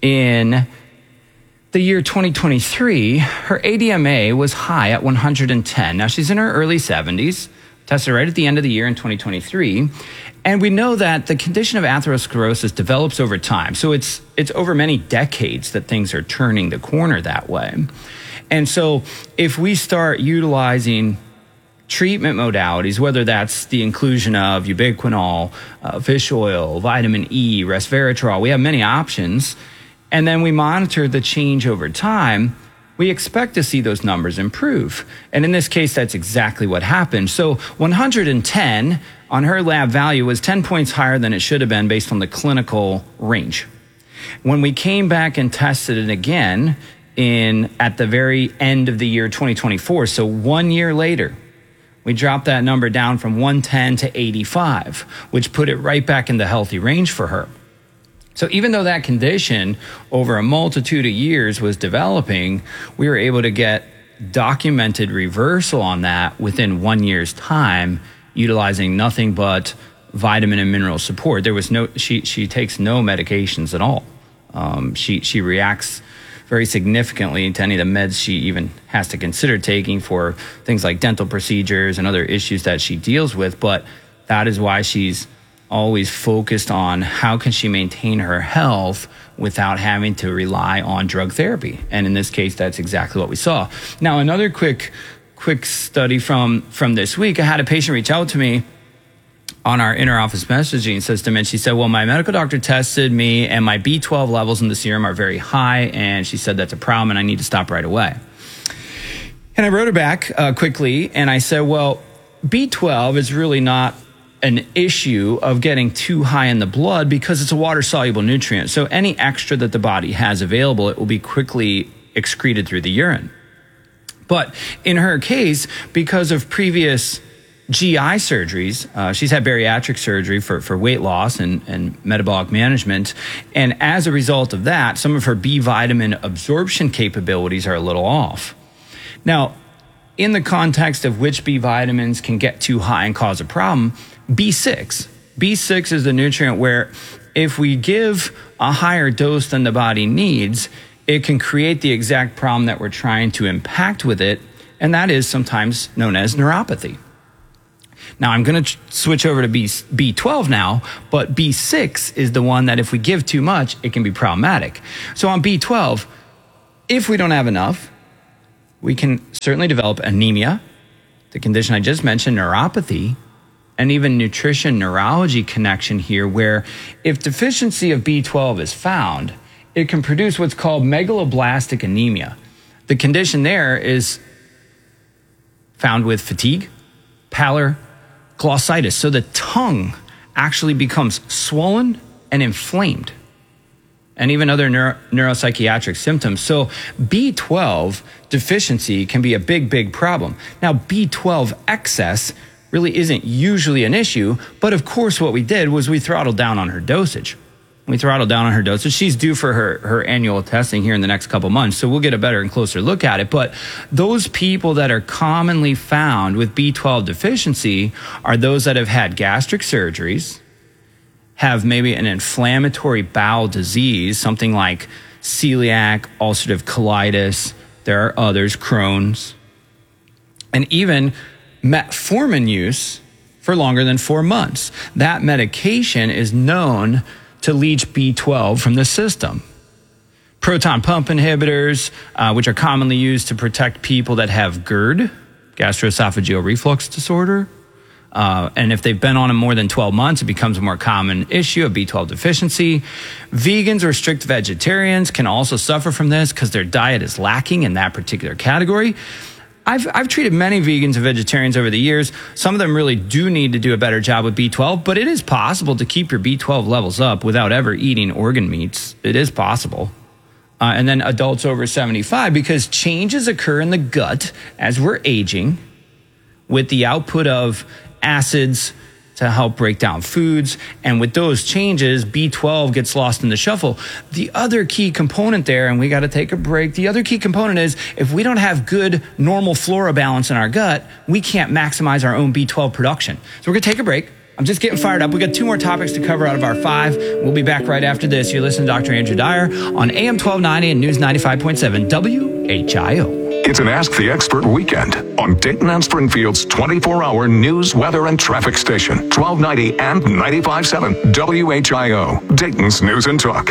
in the year 2023, her ADMA was high at 110. Now, she's in her early 70s, tested right at the end of the year in 2023. And we know that the condition of atherosclerosis develops over time. So it's over many decades that things are turning the corner that way. And so if we start utilizing treatment modalities, whether that's the inclusion of ubiquinol, fish oil, vitamin E, resveratrol, we have many options, and then we monitor the change over time, we expect to see those numbers improve. And in this case, that's exactly what happened. So 110 on her lab value was 10 points higher than it should have been based on the clinical range. When we came back and tested it again at the very end of the year 2024, so 1 year later, we dropped that number down from 110 to 85, which put it right back in the healthy range for her. So even though that condition over a multitude of years was developing, we were able to get documented reversal on that within 1 year's time, utilizing nothing but vitamin and mineral support. There was she takes no medications at all. She reacts very significantly to any of the meds she even has to consider taking for things like dental procedures and other issues that she deals with. But that is why she's always focused on how can she maintain her health without having to rely on drug therapy. And in this case, that's exactly what we saw. Now, another quick study from this week, I had a patient reach out to me on our inter-office messaging system, and she said, well, my medical doctor tested me and my B12 levels in the serum are very high, and she said that's a problem and I need to stop right away. And I wrote her back quickly, and I said, well, B12 is really not an issue of getting too high in the blood because it's a water-soluble nutrient. So any extra that the body has available, it will be quickly excreted through the urine. But in her case, because of previous GI surgeries. She's had bariatric surgery for weight loss and metabolic management. And as a result of that, some of her B vitamin absorption capabilities are a little off. Now, in the context of which B vitamins can get too high and cause a problem, B6. B6 is the nutrient where if we give a higher dose than the body needs, it can create the exact problem that we're trying to impact with it, and that is sometimes known as neuropathy. Now, I'm going to switch over to B12 now, but B6 is the one that if we give too much, it can be problematic. So on B12, if we don't have enough, we can certainly develop anemia, the condition I just mentioned, neuropathy, and even nutrition neurology connection here, where if deficiency of B12 is found, it can produce what's called megaloblastic anemia. The condition there is found with fatigue, pallor, glossitis. So the tongue actually becomes swollen and inflamed, and even other neuropsychiatric symptoms. So B12 deficiency can be a big problem. Now, B12 excess really isn't usually an issue, but of course what we did was we throttled down on her dosage. She's due for her annual testing here in the next couple months, so we'll get a better and closer look at it. But those people that are commonly found with B12 deficiency are those that have had gastric surgeries, have maybe an inflammatory bowel disease, something like celiac, ulcerative colitis, there are others, Crohn's, and even metformin use for longer than 4 months. That medication is known to leach B12 from the system. Proton pump inhibitors, which are commonly used to protect people that have GERD, gastroesophageal reflux disorder. And if they've been on them more than 12 months, it becomes a more common issue of B12 deficiency. Vegans or strict vegetarians can also suffer from this because their diet is lacking in that particular category. I've treated many vegans and vegetarians over the years. Some of them really do need to do a better job with B12, but it is possible to keep your B12 levels up without ever eating organ meats. It is possible. And then adults over 75, because changes occur in the gut as we're aging with the output of acids to help break down foods. And with those changes, B12 gets lost in the shuffle. The other key component there, and we got to take a break, the other key component is if we don't have good normal flora balance in our gut, we can't maximize our own B12 production. So we're going to take a break. I'm just getting fired up. We got 2 more topics to cover out of our 5. We'll be back right after this. You're listening to Dr. Andrew Dyer on AM 1290 and News 95.7 WHIO. It's an Ask the Expert weekend on Dayton and Springfield's 24-hour news, weather, and traffic station, 1290 and 95.7 WHIO, Dayton's News and Talk.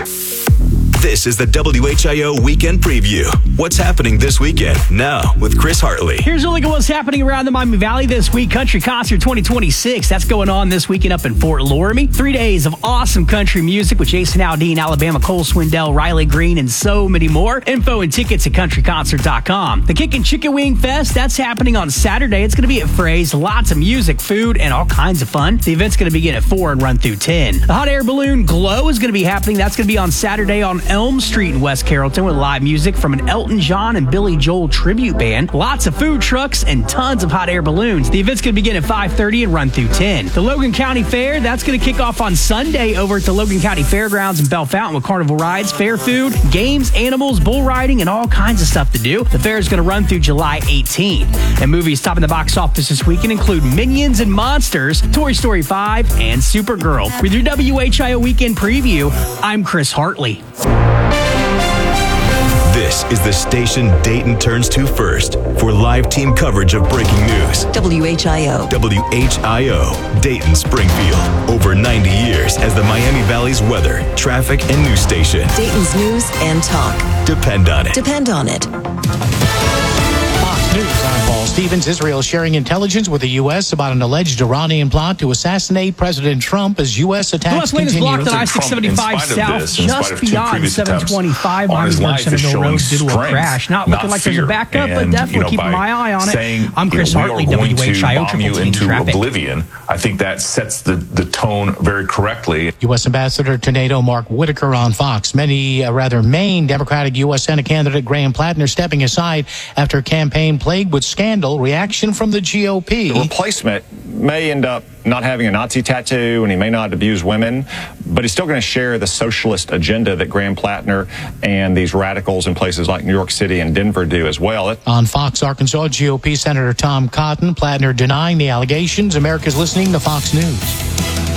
This is the WHIO Weekend Preview. What's happening this weekend? Now with Chris Hartley. Here's a look at what's happening around the Miami Valley this week. Country Concert 2026. That's going on this weekend up in Fort Loramie. 3 days of awesome country music with Jason Aldean, Alabama, Cole Swindell, Riley Green, and so many more. Info and tickets at countryconcert.com. The Kickin' Chicken Wing Fest, that's happening on Saturday. It's going to be at Fray's. Lots of music, food, and all kinds of fun. The event's going to begin at 4 and run through 10. The Hot Air Balloon Glow is going to be happening. That's going to be on Saturday on Elm Street in West Carrollton with live music from an Elton John and Billy Joel tribute band. Lots of food trucks and tons of hot air balloons. The event's going to begin at 5:30 and run through 10. The Logan County Fair, that's going to kick off on Sunday over at the Logan County Fairgrounds in Bell Fountain with carnival rides, fair food, games, animals, bull riding, and all kinds of stuff to do. The fair is going to run through July 18th. And movies topping the box office this weekend include Minions and Monsters, Toy Story 5, and Supergirl. With your WHIO Weekend Preview, I'm Chris Hartley. This is the station Dayton turns to first for live team coverage of breaking news. WHIO. WHIO, Dayton, Springfield. Over 90 years as the Miami Valley's weather, traffic, and news station. Dayton's News and Talk. Depend on it. Depend on it. Fox News, I'm Paul Stevens. Israel sharing intelligence with the U.S. about an alleged Iranian plot to assassinate President Trump as U.S. attacks continue. The lane is blocked at I-675 south, just beyond 725 Miami Centerville Road due to a crash. Not looking like there's a backup, but definitely keeping my eye on it. I'm Chris Hartley, WHIO Triple T Traffic. Oblivion. I think that sets the tone very correctly. U.S. Ambassador to NATO Mark Whitaker on Fox. Maine Democratic U.S. Senate candidate Graham Plattner stepping aside after a campaign plagued with scandal skeptical reaction from the GOP. The replacement may end up not having a Nazi tattoo, and he may not abuse women, but he's still going to share the socialist agenda that Graham Plattner and these radicals in places like New York City and Denver do as well. On Fox Arkansas, GOP Senator Tom Cotton, Plattner denying the allegations. America's listening to Fox News.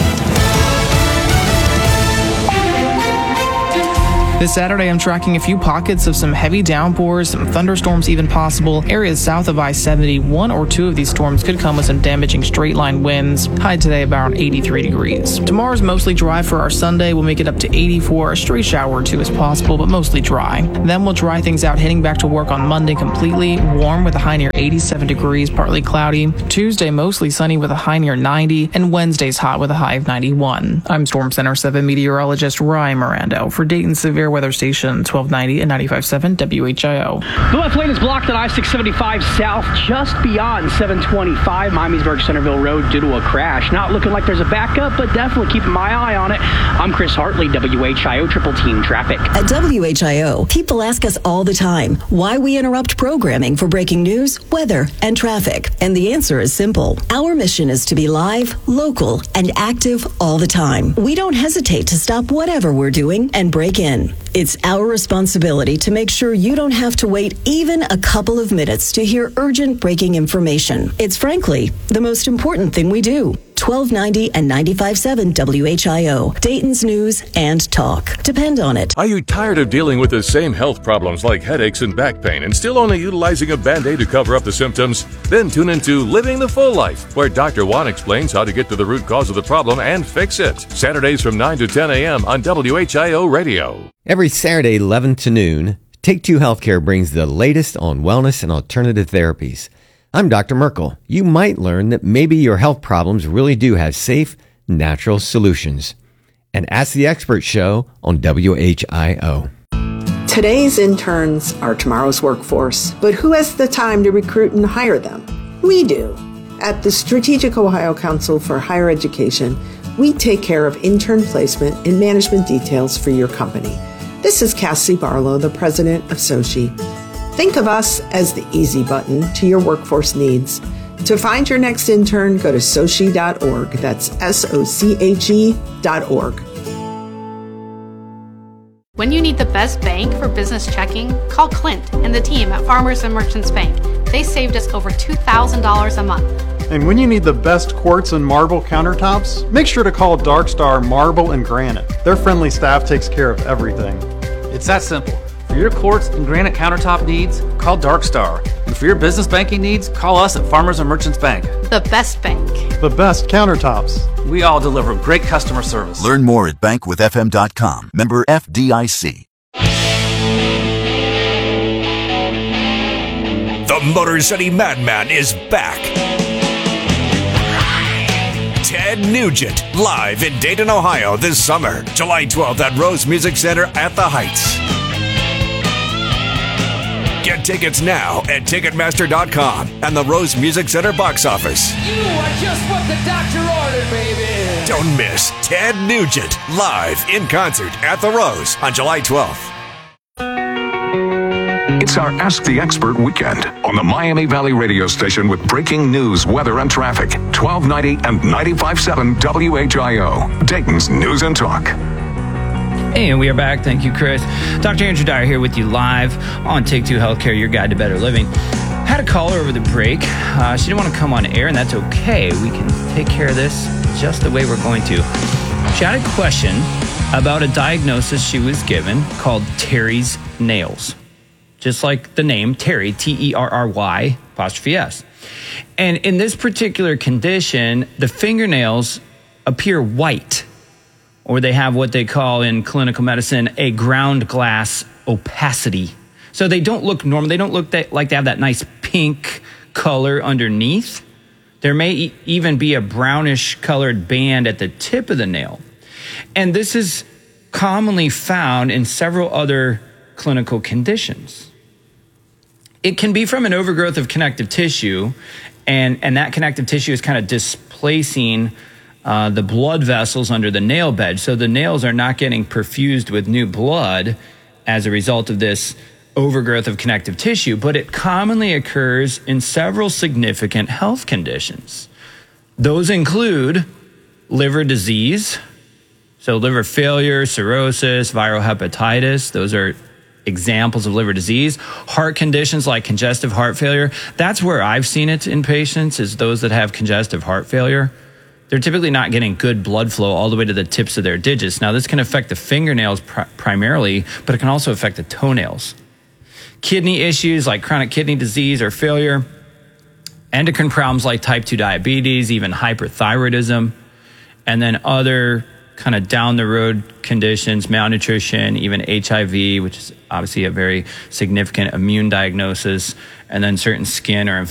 This Saturday, I'm tracking a few pockets of some heavy downpours, some thunderstorms even possible. Areas south of I-70, one or two of these storms could come with some damaging straight-line winds. High today about 83 degrees. Tomorrow's mostly dry for our Sunday. We'll make it up to 84. A stray shower or two is possible, but mostly dry. Then we'll dry things out, heading back to work on Monday completely warm with a high near 87 degrees, partly cloudy. Tuesday, mostly sunny with a high near 90, and Wednesday's hot with a high of 91. I'm Storm Center 7 meteorologist Ryan Mirando for Dayton Severe Weather Station 1290 and 95.7 WHIO. The left lane is blocked at I-675 south, just beyond 725 Miamisburg Centerville Road due to a crash. Not looking like there's a backup, but definitely keeping my eye on it. I'm Chris Hartley, WHIO Triple Team Traffic. At WHIO, people ask us all the time why we interrupt programming for breaking news, weather, and traffic. And the answer is simple. Our mission is to be live, local, and active all the time. We don't hesitate to stop whatever we're doing and break in. It's our responsibility to make sure you don't have to wait even a couple of minutes to hear urgent breaking information. It's frankly the most important thing we do. 1290 and 95.7 WHIO, Dayton's news and talk. Depend on it. Are you tired of dealing with the same health problems like headaches and back pain and still only utilizing a Band-Aid to cover up the symptoms? Then tune into Living the Full Life, where Dr. Juan explains how to get to the root cause of the problem and fix it. Saturdays from 9 to 10 a.m. on WHIO Radio. Every Saturday, 11 to noon, Take Two Healthcare brings the latest on wellness and alternative therapies. I'm Dr. Merkel. You might learn that maybe your health problems really do have safe, natural solutions. And Ask the Expert show on WHIO. Today's interns are tomorrow's workforce, but who has the time to recruit and hire them? We do. At the Strategic Ohio Council for Higher Education, we take care of intern placement and management details for your company. This is Cassie Barlow, the president of SOCHI. Think of us as the easy button to your workforce needs. To find your next intern, go to sochi.org. That's SOCHE.org. When you need the best bank for business checking, call Clint and the team at Farmers and Merchants Bank. They saved us over $2,000 a month. And when you need the best quartz and marble countertops, make sure to call Dark Star Marble and Granite. Their friendly staff takes care of everything. It's that simple. For your quartz and granite countertop needs, call Dark Star. And for your business banking needs, call us at Farmers and Merchants Bank. The best bank. The best countertops. We all deliver great customer service. Learn more at bankwithfm.com. Member FDIC. The Motor City Madman is back. Ted Nugent, live in Dayton, Ohio this summer, July 12th at Rose Music Center at the Heights. Get tickets now at Ticketmaster.com and the Rose Music Center box office. You are just what the doctor ordered, baby. Don't miss Ted Nugent, live in concert at the Rose on July 12th. It's our Ask the Expert weekend on the Miami Valley radio station with breaking news, weather, and traffic. 1290 and 95.7 WHIO, Dayton's News and Talk. And we are back. Thank you, Chris. Dr. Andrew Dyer here with you live on Take Two Healthcare, your guide to better living. Had a caller over the break. She didn't want to come on air, and that's okay. We can take care of this just the way we're going to. She had a question about a diagnosis she was given called Terry's nails. Just like the name, Terry, Terry, 'S. And in this particular condition, the fingernails appear white, or they have what they call in clinical medicine a ground glass opacity. So they don't look normal. They don't look like they have that nice pink color underneath. There may even be a brownish colored band at the tip of the nail. And this is commonly found in several other clinical conditions. It can be from an overgrowth of connective tissue, and that connective tissue is kind of displacing the blood vessels under the nail bed. So the nails are not getting perfused with new blood as a result of this overgrowth of connective tissue, but it commonly occurs in several significant health conditions. Those include liver disease, so liver failure, cirrhosis, viral hepatitis. Those are examples of liver disease. Heart conditions like congestive heart failure. That's where I've seen it in patients, is those that have congestive heart failure. They're typically not getting good blood flow all the way to the tips of their digits. Now, this can affect the fingernails primarily, but it can also affect the toenails. Kidney issues like chronic kidney disease or failure. Endocrine problems like type 2 diabetes, even hyperthyroidism. And then other kind of down the road conditions, malnutrition, even HIV, which is obviously a very significant immune diagnosis, and then certain skin or